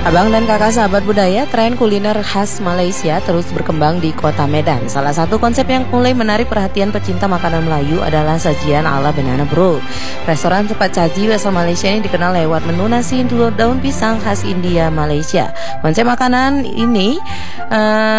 Abang dan kakak sahabat budaya, tren kuliner khas Malaysia terus berkembang di kota Medan. Salah satu konsep yang mulai menarik perhatian pecinta makanan Melayu adalah sajian ala banana bread. Restoran cepat saji asal Malaysia ini dikenal lewat menu nasi daun pisang khas India Malaysia. Konsep makanan ini